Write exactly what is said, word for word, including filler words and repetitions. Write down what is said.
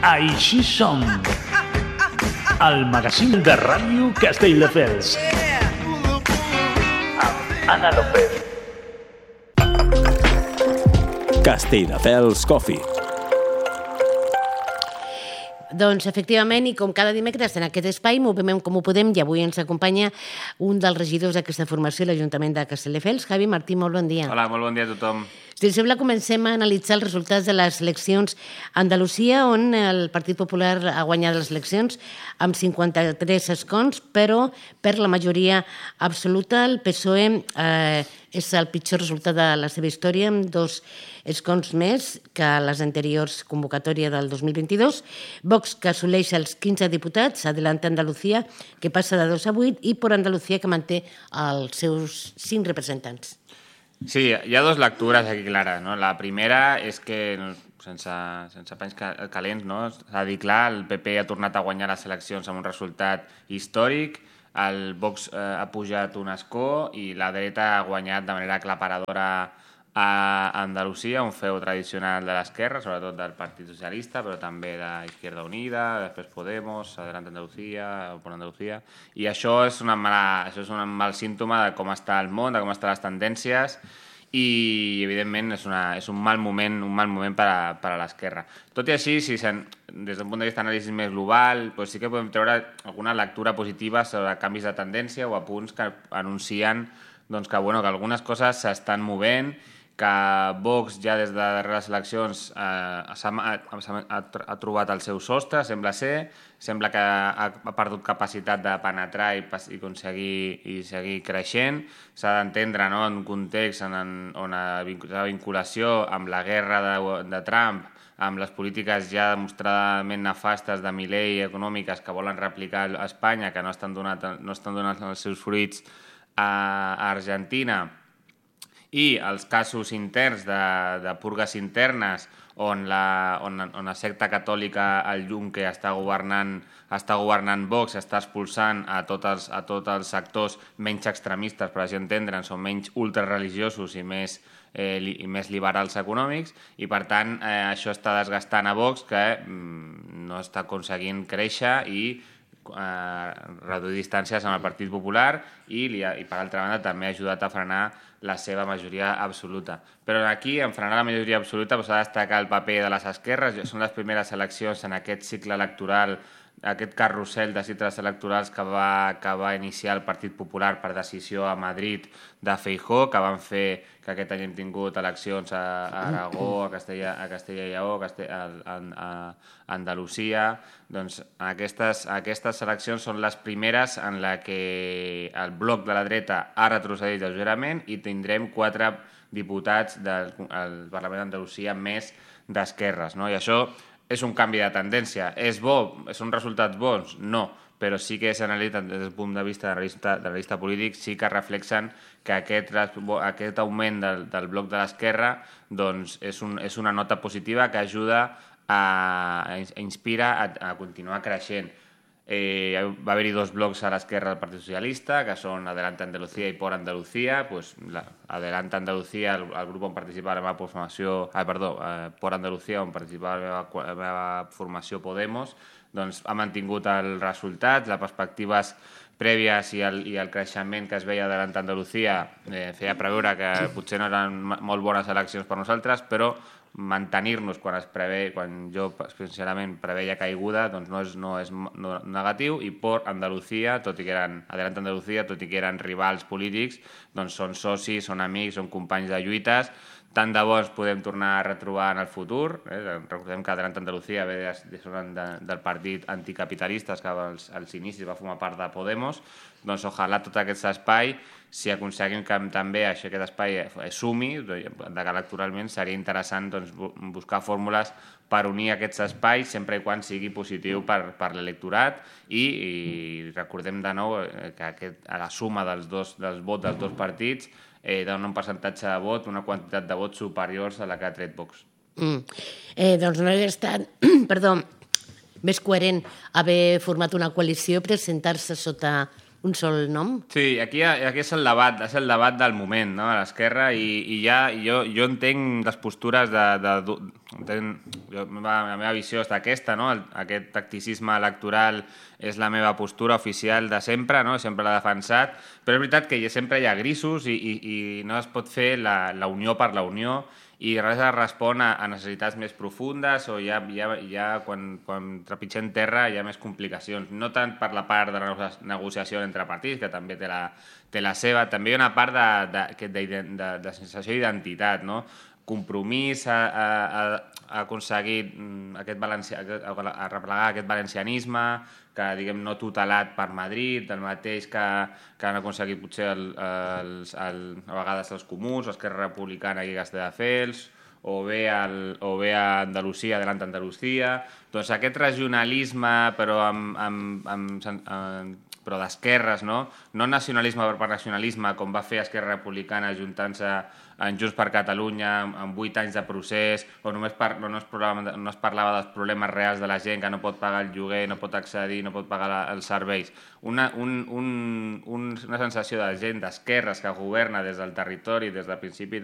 Així som, el magazín de ràdio Castelldefels. Amb Anna López. Castelldefels Coffee. Doncs, efectivament, i com cada dimecres en aquest espai, Moviment com ho podem, i avui ens acompanya un dels regidors d'aquesta formació, l'Ajuntament de Castelldefels, Javi Martí, molt bon dia. Hola, molt bon dia a tothom. Si us sembla, comencem a analitzar els resultats de les eleccions a Andalusia, on el Partit Popular ha guanyat les eleccions amb cinquanta-tres escons, però per la majoria absoluta el P S O E eh, és el pitjor resultat de la seva història, amb dos escons més que les anteriors convocatòries del dos mil vint-i-dos. Vox, que assoleix els quinze diputats, Adelante Andalucía, que passa de dos a vuit, i Por Andalucía, que manté els seus cinc representants. Sí, hi ha dues lectures aquí clares, no? La primera és que, sense, sense panys calents, no? S'ha de dir clar, el P P ha tornat a guanyar les eleccions amb un resultat històric, el Vox eh, ha pujat un escó i la dreta ha guanyat de manera aclaparadora a Andalusia, un feu tradicional de l'esquerra, sobretot del Partit Socialista, però també d'Izquierda Unida, després Podemos, Adelante Andalucía, Por Andalucía, i això és, una mala, això és un mal símptoma de com està el món, de com estan les tendències, i evidentment és, una, és un mal moment, un mal moment per a, per a l'esquerra. Tot i així, si sen, des d'un punt de vista d'anàlisi més global, doncs sí que podem treure alguna lectura positiva sobre canvis de tendència o apunts que anuncien doncs, que, bueno, que algunes coses s'estan movent, que Vox ja des de les eleccions eh, ha, ha, ha trobat el seu sostre, sembla ser, sembla que ha, ha perdut capacitat de penetrar i, i aconseguir i seguir creixent. S'ha d'entendre, no?, en un context en, en, on la vinculació amb la guerra de, de Trump, amb les polítiques ja demostradament nefastes de Milei econòmiques que volen replicar a Espanya, que no estan donant, no estan donant els seus fruits a, a Argentina, i els casos interns de, de purgues internes on la, on, on la secta catòlica al Yunque està governant, està governant Vox, està expulsant a tots els, a tots els sectors menys extremistes, per així entendre'n, són menys ultrareligiosos i més, eh, li, i més liberals econòmics, i per tant eh, això està desgastant a Vox, que mm, no està aconseguint créixer i Eh, reduir distàncies amb el Partit Popular i, li ha, i per altra banda també ha ajudat a frenar la seva majoria absoluta. Però aquí, en frenar la majoria absoluta, s'ha de destacar el paper de les esquerres. Són les primeres eleccions en aquest cicle electoral, aquest carrusel de cicles electorals que va, que va iniciar el Partit Popular per decisió a Madrid de Feijóo, que van fer que aquest any hem tingut eleccions a Aragó, a Castella, a Castella i Lleó, a, a, a Andalusia. Doncs aquestes, aquestes eleccions són les primeres en la que el bloc de la dreta ha retrocedit lleugerament i tindrem quatre diputats del Parlament d'Andalusia més d'esquerres, no? I això és un canvi de tendència. És bo? Són resultats bons? No. Però sí que és analitzat des del punt de vista de l'analista polític, sí que reflexen que aquest, aquest augment del, del bloc de l'esquerra doncs és, un, és una nota positiva que ajuda a, a inspira a, a continuar creixent. Eh, va haver-hi dos blocs a l'esquerra del Partit Socialista, que són Adelante Andalucía i Por Andalucía. Pues, la, Adelante Andalucía, el, el grup on participava la meva formació, ah, perdó, eh, Por Andalucía, on participava la meva, la meva formació Podemos, doncs ha mantingut els resultats, les perspectives prèvies i el, i el creixement que es veia Adelante Andalucía eh, feia preveure que potser no eren molt bones eleccions per nosaltres, però mantenir-nos quan es prevé, quan jo sincerament preveia caiguda, doncs no és, no és no, negatiu, i Por Andalucía, tot i que eren Adelante Andalucía, tot i que eren rivals polítics, doncs són socis, són amics, són companys de lluites. Tant de bo ens podem tornar a retrobar en el futur. Eh? Recordem que Adelante Andalucía ve de, de, de, del partit anticapitalistes que als, als inicis va formar part de Podemos. Doncs ojalà tot aquest espai, si aconseguim que també això, aquest espai sumi, de que electoralment seria interessant doncs, buscar fórmules per unir aquests espais sempre i quan sigui positiu per, per l'electorat i, i recordem de nou que aquest, a la suma dels, dos, dels vots dels dos partits eh, dona un percentatge de vot, una quantitat de vots superiors a la que ha tret Vox. Mm. Eh, doncs no hauria estat perdó, més coherent haver format una coalició i presentar-se sota un sol nom? Sí, aquí, aquí és el debat, és el debat del moment, no?, a l'esquerra, i, i ja jo, jo entenc les postures de... de, de entenc, jo, la meva visió és aquesta, no?, el, aquest tacticisme electoral és la meva postura oficial de sempre, no?, sempre l'he defensat, però és veritat que sempre hi ha grisos i, i, i no es pot fer la, la unió per la unió, i res es respon a, a necessitats més profundes o ja, ja, ja quan, quan trepitgem terra hi ha més complicacions. No tant per la part de la negociació entre partits, que també té la, té la seva, també hi ha una part de, de, de, de, de sensació d'identitat, no? Compromís a, a, a aconseguir aquest valencià, a replegar aquest valencianisme que, diguem, no tutelat per Madrid, el mateix que, que han aconseguit potser el, els, el, a vegades els comuns, l'Esquerra Republicana i Castelldefels, o bé, el, o bé a Andalusia, Adelante Andalucía. Doncs aquest regionalisme, però amb, amb, amb, amb però d'esquerres, no? No nacionalisme per nacionalisme, com va fer Esquerra Republicana ajuntant-se en Junts per Catalunya amb vuit anys de procés, on només par no, es parlava, no es parlava dels problemes reals de la gent, que no pot pagar el lloguer, no pot accedir, no pot pagar la, els serveis. Una, un, un, un, una sensació de gent d'esquerres que governa des del territori, des del principi